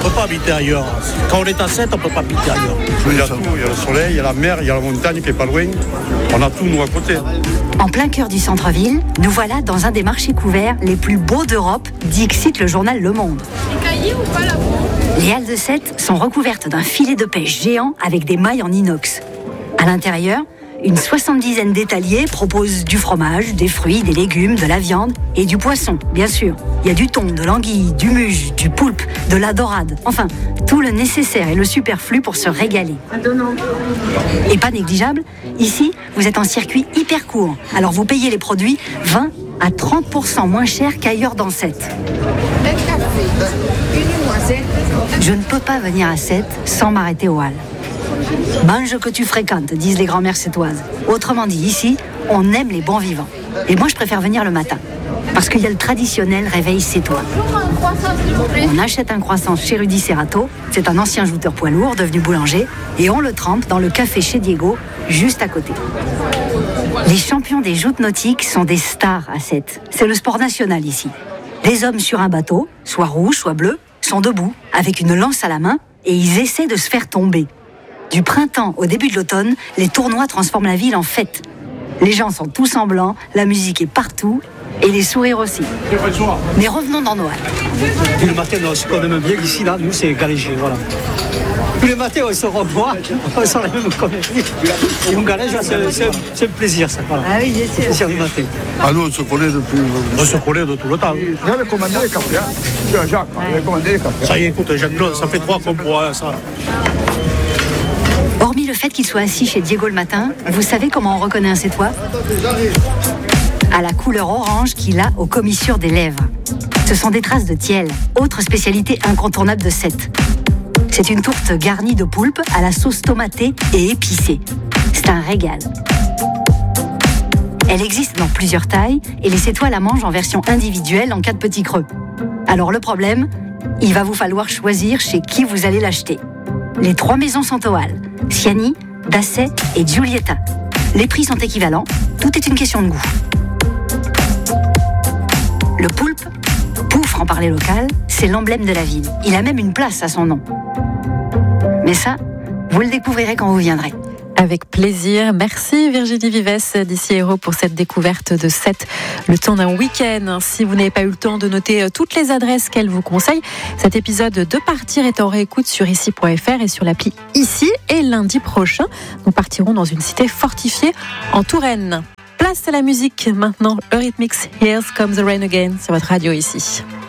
peut pas habiter ailleurs. Quand on est à 7, on peut pas habiter ailleurs. Il y a tout, il y a le soleil, il y a la mer, il y a la montagne qui est pas loin. On a tout, nous, à côté. En plein cœur du centre-ville, nous voilà dans un des marchés couverts les plus beaux d'Europe, dit que cite le journal Le Monde. Les halles de Sète sont recouvertes d'un filet de pêche géant avec des mailles en inox. À l'intérieur, une 70aine d'étaliers proposent du fromage, des fruits, des légumes, de la viande et du poisson, bien sûr. Il y a du thon, de l'anguille, du muge, du poulpe, de la dorade. Enfin, tout le nécessaire et le superflu pour se régaler. Et pas négligeable, ici, vous êtes en circuit hyper court. Alors vous payez les produits 20 à 30% moins cher qu'ailleurs dans Sète. Je ne peux pas venir à Sète sans m'arrêter aux halles. Mange que tu fréquentes, disent les grands-mères sétoises. Autrement dit, ici, on aime les bons vivants. Et moi, je préfère venir le matin. Parce qu'il y a le traditionnel réveil sétois. On achète un croissant chez Rudy Serrato, c'est un ancien jouteur poids lourd devenu boulanger, et on le trempe dans le café chez Diego, juste à côté. Les champions des joutes nautiques sont des stars à Sète. C'est le sport national ici. Des hommes sur un bateau, soit rouge, soit bleu, sont debout, avec une lance à la main, et ils essaient de se faire tomber. Du printemps au début de l'automne, les tournois transforment la ville en fête. Les gens sont tous en blanc, la musique est partout, et les sourires aussi. Mais revenons dans nos halles. Puis le matin, ce qu'on aime bien ici, là, nous, c'est galéger, voilà. Tous les matins, on se revoit, on sent la même comédie. Et on galège, c'est un plaisir, ça. Voilà. Ah oui, bien sûr. Plaisir du matin. Ah, nous, on se connaît depuis... On se connaît de tout le temps. J'avais commandé les cafés, hein. Jacques, j'avais commandé les cafés. Ça y est, écoute, Jacques-Claude, ça fait 3 qu'on boit, ça. Hormis le fait qu'il soit assis chez Diego le matin, vous savez comment on reconnaît un Sétois ? À la couleur orange qu'il a aux commissures des lèvres. Ce sont des traces de tiel, autre spécialité incontournable de Sète. C'est une tourte garnie de poulpe à la sauce tomatée et épicée. C'est un régal. Elle existe dans plusieurs tailles et les Sétois la mangent en version individuelle en cas de petit creux. Alors le problème, il va vous falloir choisir chez qui vous allez l'acheter. Les 3 maisons sont aux halles, Siani, Dasset et Giulietta. Les prix sont équivalents, tout est une question de goût. Le poulpe, poufre en parler local, c'est l'emblème de la ville. Il a même une place à son nom. Mais ça, vous le découvrirez quand vous viendrez. Avec plaisir. Merci Virginie Vives d'Ici Héros pour cette découverte de Sète, le temps d'un week-end. Si vous n'avez pas eu le temps de noter toutes les adresses qu'elle vous conseille, cet épisode de Partir est en réécoute sur ici.fr et sur l'appli Ici. Et lundi prochain, nous partirons dans une cité fortifiée en Touraine. Place à la musique maintenant, Eurythmics, Here's Comes the Rain Again sur votre radio Ici.